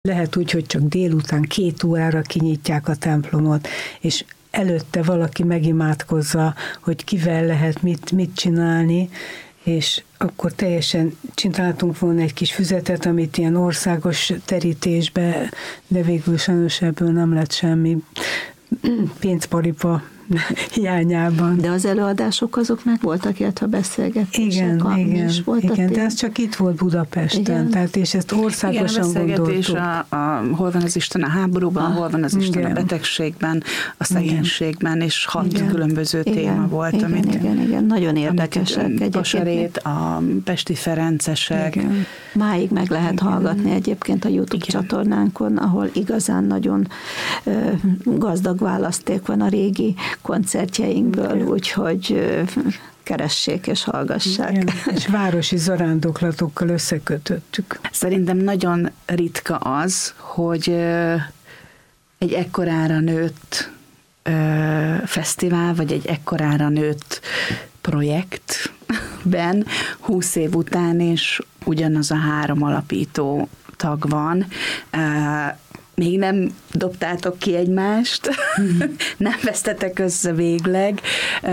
Lehet úgy, hogy csak délután 2 órára kinyitják a templomot, és előtte valaki megimádkozza, hogy kivel lehet mit csinálni, és akkor teljesen csináltunk volna egy kis füzetet, amit ilyen országos terítésbe, de végül sajnos ebből nem lett semmi pénzparipa hiányában. De az előadások azok meg voltak, illetve beszélgetések. Igen, de ez csak itt volt Budapesten, igen. Tehát és ezt országosan gondoltuk. Hol van az Isten a háborúban, hol van az Isten a betegségben, a szegénységben, és 6 különböző téma volt. Igen, nagyon érdekesek. Pasarét, a pesti ferencesek. Igen. Máig meg lehet hallgatni egyébként a YouTube csatornánkon, ahol igazán nagyon gazdag választék van a régi koncertjeinkből, úgyhogy keressék és hallgassák. Igen, és városi zarándoklatokkal összekötöttük. Szerintem nagyon ritka az, hogy egy ekkorára nőtt fesztivál, vagy egy ekkorára nőtt projektben 20 év után is ugyanaz a 3 alapító tag van. Még nem dobtátok ki egymást, nem vesztetek össze végleg,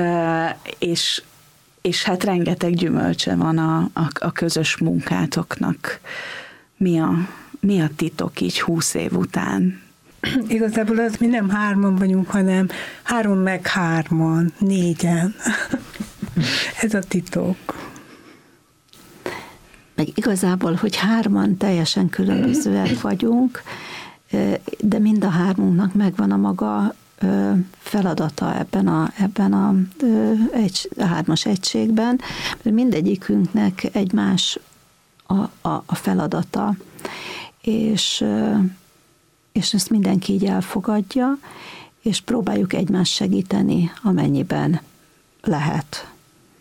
és hát rengeteg gyümölcse van a közös munkátoknak. Mi a titok így 20 év után? Igazából az mi nem 3 vagyunk, hanem 3 meg 3, 4-en. Ez a titok. Meg igazából, hogy 3 teljesen különbözőek vagyunk, de mind a 3-unknak megvan a maga feladata ebben a 3-as egységben, mert mindegyikünknek egymás a feladata, és ezt mindenki így elfogadja, és próbáljuk egymást segíteni, amennyiben lehet.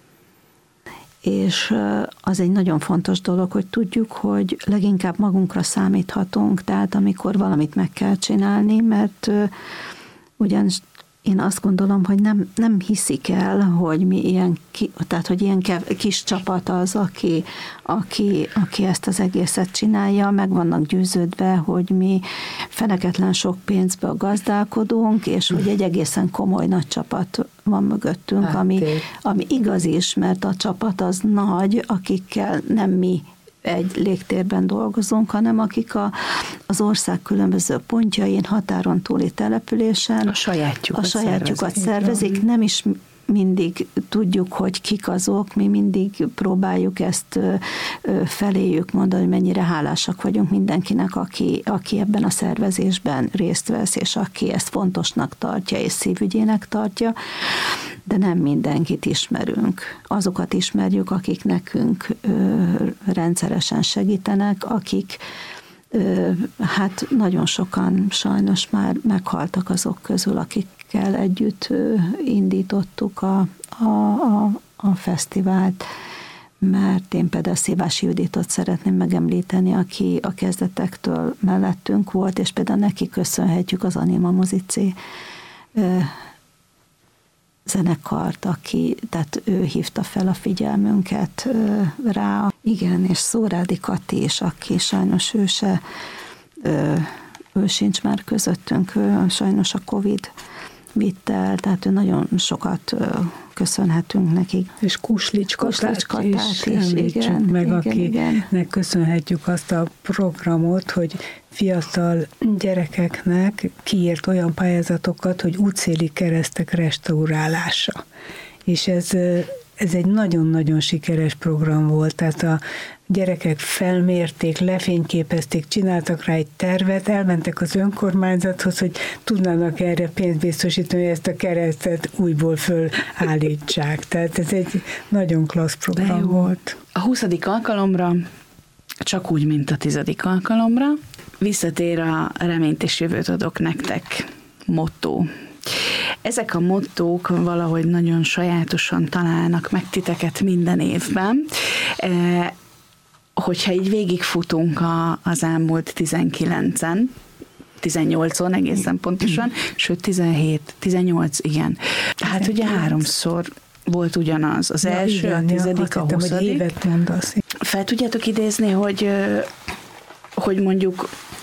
És az egy nagyon fontos dolog, hogy tudjuk, hogy leginkább magunkra számíthatunk, tehát amikor valamit meg kell csinálni, mert ugyanis én azt gondolom, hogy nem hiszik el, hogy mi ilyen, tehát hogy ilyen kis csapat az, aki ezt az egészet csinálja, meg vannak győződve, hogy mi feneketlen sok pénzbe gazdálkodunk, és hogy egy egészen komoly nagy csapat van mögöttünk, ami igaz is, mert a csapat az nagy, akikkel nem mi egy légtérben dolgozunk, hanem akik az ország különböző pontjain, határon túli településen a sajátjukat szervezik. Nem is mindig tudjuk, hogy kik azok, mi mindig próbáljuk ezt feléjük mondani, hogy mennyire hálásak vagyunk mindenkinek, aki ebben a szervezésben részt vesz, és aki ezt fontosnak tartja, és szívügyének tartja, de nem mindenkit ismerünk. Azokat ismerjük, akik nekünk rendszeresen segítenek, akik hát nagyon sokan sajnos már meghaltak azok közül, akikkel együtt indítottuk a fesztivált, mert én például Szévási Juditot szeretném megemlíteni, aki a kezdetektől mellettünk volt, és például neki köszönhetjük az Anima Musici zenekart, tehát ő hívta fel a figyelmünket rá. Igen, és Szórádi Kati is, aki sajnos ő sincs már közöttünk, sajnos a Covid vitte el, tehát ő nagyon sokat köszönhetünk nekik. És Kuslics Katát is említsük meg, akinek köszönhetjük azt a programot, hogy fiatal gyerekeknek kiírt olyan pályázatokat, hogy útszéli keresztek restaurálása. És ez egy nagyon-nagyon sikeres program volt, tehát a gyerekek felmérték, lefényképezték, csináltak rá egy tervet, elmentek az önkormányzathoz, hogy tudnának erre pénzt biztosítani, hogy ezt a keresztet újból fölállítsák. Tehát ez egy nagyon klassz program volt. A 20. alkalomra, csak úgy, mint a 10. alkalomra, visszatér a reményt és jövőt adok nektek motto. Ezek a mottók valahogy nagyon sajátosan találnak meg titeket minden évben. Hogyha így végigfutunk az elmúlt 18-on egészen pontosan, sőt 18, igen. Tehát ugye 3-szor volt ugyanaz. Az első, a 10., a 20. Évet mondasz. Fel tudjátok idézni, hogy mondjuk